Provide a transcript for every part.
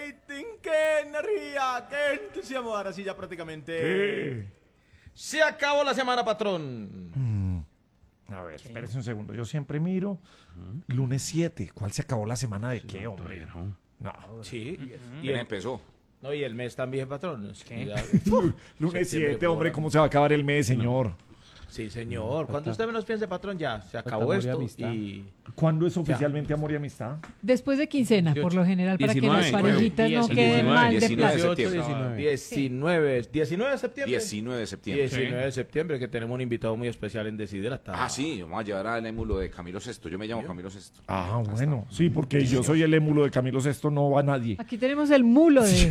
rating, qué energía, qué entusiasmo. Ahora sí ya prácticamente... ¿Qué? Se acabó la semana, patrón. A ver, espérese un segundo. Yo siempre miro. Lunes 7. ¿Cuál se acabó la semana de qué, hombre? No. Sí. Y ¿Quién empezó? no, y el mes también, patrón. Es que ya- Lunes septiembre 7, hombre. por ¿Cómo se va a acabar el mes, señor? Sí, señor. Cuando usted menos piense, patrón, ya se acabó amor y esto. amistad. Y ¿Cuándo es oficialmente amor y amistad? Después de quincena, por lo general, para que 19, las parejitas no 19, queden mal de 19 de plata. 19. 19 de septiembre. 19 de septiembre. 19 de septiembre, que tenemos un invitado muy especial en Desiderata. Ah, sí, vamos a llevar al émulo de Camilo Sesto. Yo me llamo Camilo Sesto. Ah, bueno. Sí, porque yo soy el émulo de Camilo Sesto, no va nadie. Aquí tenemos el mulo de...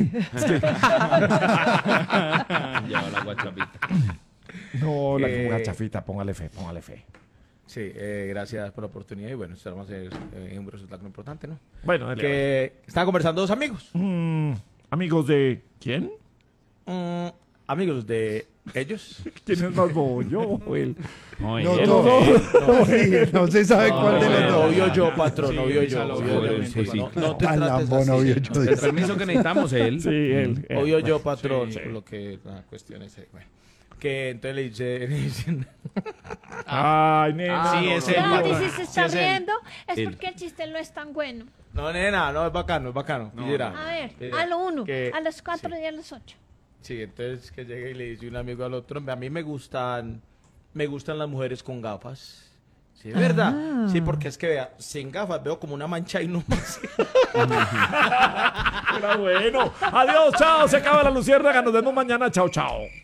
Lleva la guachapita. No, la Eh, gachafita, póngale fe, póngale fe. Sí, gracias por la oportunidad y bueno, esperamos un resultado importante, ¿no? Bueno, dale, Que estaban conversando dos amigos. amigos de... ¿Quién? Amigos de ellos. ¿Quién es más bobo, yo o él? No, No, él. no se sabe cuál de los dos. Obvio yo, patrón, obvio yo. salud, obvio yo, sí, sí. No te Tan trates lambón, así. obvio yo. El permiso que necesitamos él. Sí, él. Obvio yo, patrón. Sí. Por lo que la cuestión es... bueno, que entonces le dicen... Ay, nena. Sí, es él. Claro, y patrón. si se está Sí, es él. riendo, es Él. porque el chiste no es tan bueno. No, nena, no, es bacano, es bacano. Mira, A ver, a lo 1, que- a las 4 y a las 8. Sí, entonces que llega y le dice un amigo al otro, a mí me gustan las mujeres con gafas. Sí, es verdad. Ah. Sí, porque es que vea, sin gafas veo como una mancha y no más. Era bueno. Adiós, chao. Se acaba la luciérnaga. Nos vemos mañana. Chao, chao.